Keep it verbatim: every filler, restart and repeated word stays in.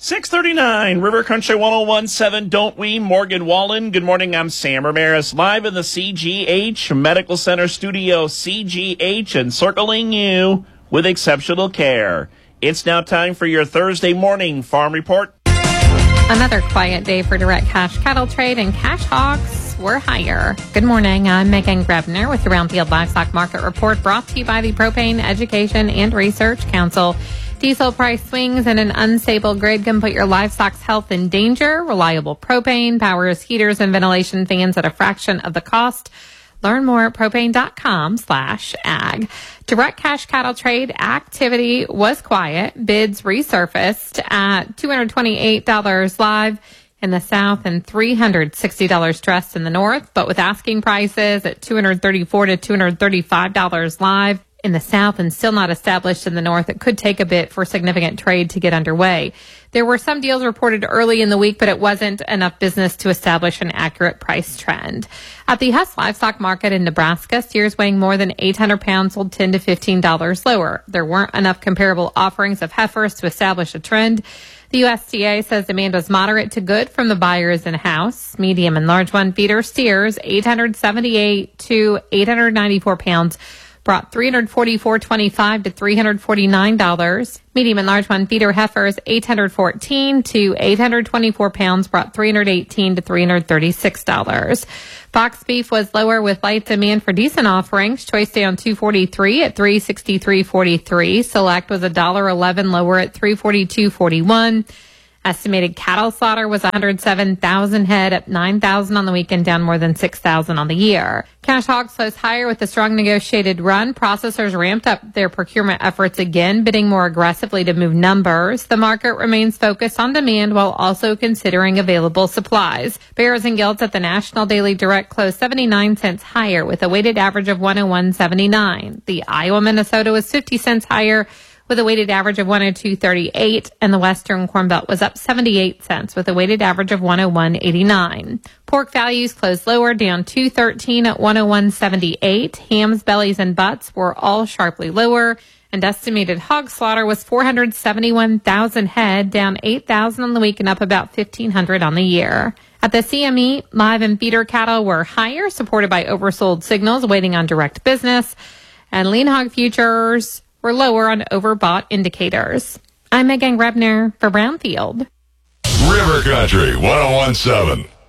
six thirty-nine, River Country ten seventeen, don't we? Morgan Wallen. Good morning, I'm Sam Ramirez, live in the C G H Medical Center studio, C G H, and circling you with exceptional care. It's now time for your Thursday morning farm report. Another quiet day for direct cash cattle trade, and cash hogs were higher. Good morning, I'm Megan Grebner with the Roundfield Livestock Market Report, brought to you by the Propane Education and Research Council. Diesel price swings and an unstable grid can put your livestock's health in danger. Reliable propane powers heaters and ventilation fans at a fraction of the cost. Learn more at propane.com slash ag. Direct cash cattle trade activity was quiet. Bids resurfaced at two hundred twenty-eight dollars live in the south and three hundred sixty dollars dressed in the north, but with asking prices at two hundred thirty-four to two hundred thirty-five dollars live in the south and still not established in the north. It could take a bit for significant trade to get underway. There were some deals reported early in the week, but it wasn't enough business to establish an accurate price trend. At the Huss Livestock Market in Nebraska, steers weighing more than eight hundred pounds sold ten to fifteen dollars lower. There weren't enough comparable offerings of heifers to establish a trend. The U S D A says demand was moderate to good from the buyers in-house. Medium and large one feeder steers, eight hundred seventy-eight to eight hundred ninety-four pounds, brought three hundred forty-four twenty-five to three hundred forty-nine dollars. Medium and large one feeder heifers, eight hundred fourteen to eight hundred twenty-four pounds, brought three hundred eighteen to three hundred thirty-six dollars. Box beef was lower with light demand for decent offerings. Choice down two forty-three at three sixty-three forty-three. Select was one dollar eleven lower at three forty-two forty-one. Estimated cattle slaughter was one hundred seven thousand head, up nine thousand on the weekend, down more than six thousand on the year. Cash hogs closed higher with a strong negotiated run. Processors ramped up their procurement efforts again, bidding more aggressively to move numbers. The market remains focused on demand while also considering available supplies. Bears and gilts at the National Daily Direct closed seventy-nine cents higher with a weighted average of one oh one seventy-nine. The Iowa Minnesota was fifty cents higher with a weighted average of one oh two thirty-eight, and the Western Corn Belt was up seventy-eight cents with a weighted average of one oh one eighty-nine. Pork values closed lower, down two thirteen at one oh one seventy-eight. Hams, bellies, and butts were all sharply lower, and estimated hog slaughter was four hundred seventy-one thousand head, down eight thousand on the week and up about fifteen hundred on the year. At the C M E, live and feeder cattle were higher, supported by oversold signals waiting on direct business, and lean hog futures were lower on overbought indicators. I'm Megan Grebner for Brownfield. River Country ten seventeen.